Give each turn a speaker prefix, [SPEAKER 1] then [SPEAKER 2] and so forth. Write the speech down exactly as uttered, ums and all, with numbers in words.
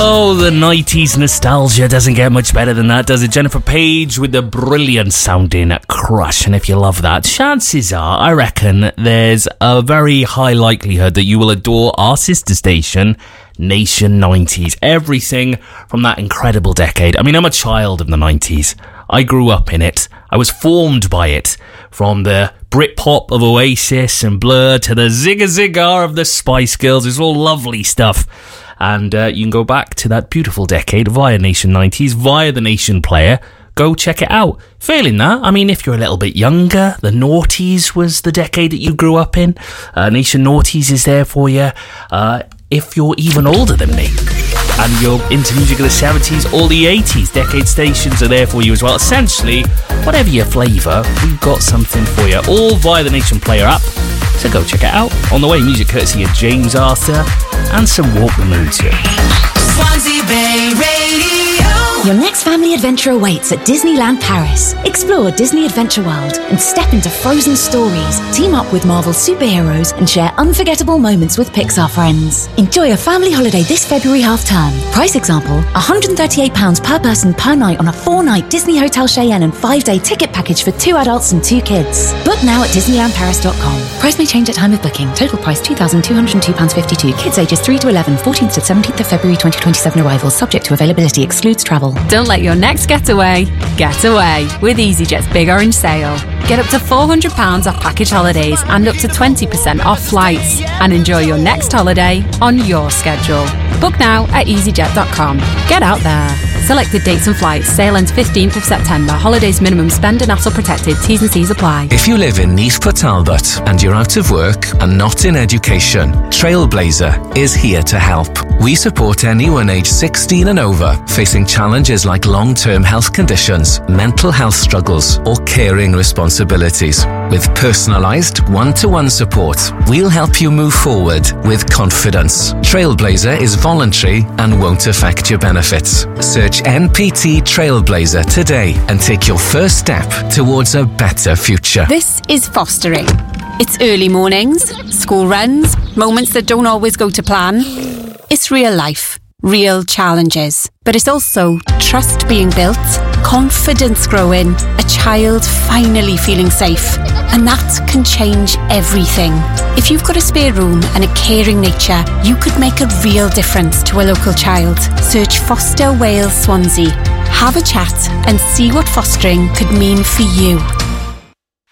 [SPEAKER 1] Oh, the nineties nostalgia doesn't get much better than that, does it? Jennifer Page with the brilliant sounding Crush. And if you love that, chances are, I reckon, there's a very high likelihood that you will adore our sister station, Nation nineties. Everything from that incredible decade. I mean, I'm a child of the nineties. I grew up in it. I was formed by it. From the Britpop of Oasis and Blur to the Zigga Zigga of the Spice Girls. It's all lovely stuff. And uh, you can go back to that beautiful decade via Nation nineties, via the Nation Player. Go check it out. Failing that, I mean, if you're a little bit younger, the noughties was the decade that you grew up in. Uh, Nation Noughties is there for you. Uh, if you're even older than me and you're into music of the seventies or the eighties, decade stations are there for you as well. Essentially, whatever your flavour, we've got something for you. All via the Nation Player app. So go check it out. On the way, music courtesy of James Arthur and some Walk the Mood too.
[SPEAKER 2] Swansea Bay Radio.
[SPEAKER 3] Your next family adventure awaits at Disneyland Paris. Explore Disney Adventure World and step into frozen stories. Team up with Marvel superheroes and share unforgettable moments with Pixar friends. Enjoy a family holiday this February half-term. Price example, one hundred thirty-eight pounds per person per night on a four-night Disney Hotel Cheyenne and five-day ticket package for two adults and two kids. Book now at disneyland paris dot com. Price may change at time of booking. Total price two thousand two hundred two pounds fifty-two. Kids ages three to eleven, fourteenth to seventeenth of February twenty twenty-seven arrivals. Subject to availability. Excludes travel.
[SPEAKER 4] Don't let your next getaway get away with EasyJet's Big Orange Sale. Get up to four hundred pounds off package holidays and up to twenty percent off flights. And enjoy your next holiday on your schedule. Book now at easyjet dot com. Get out there. Selected dates and flights. Sale ends fifteenth of September. Holidays minimum spend and hassle protected. T's and C's apply.
[SPEAKER 5] If you live in Neath Port Talbot and you're out of work and not in education, Trailblazer is here to help. We support anyone aged sixteen and over facing challenges like long-term health conditions, mental health struggles, or caring responsibilities. With personalised, one-to-one support, we'll help you move forward with confidence. Trailblazer is voluntary and won't affect your benefits. Search N P T Trailblazer today and take your first step towards a better future.
[SPEAKER 4] This is fostering. It's early mornings, school runs, moments that don't always go to plan. It's real life, real challenges. But it's also trust being built, confidence growing, a child finally feeling safe. And that can change everything. If you've got a spare room and a caring nature, you could make a real difference to a local child. Search Foster Wales Swansea. Have a chat and see what fostering could mean for you.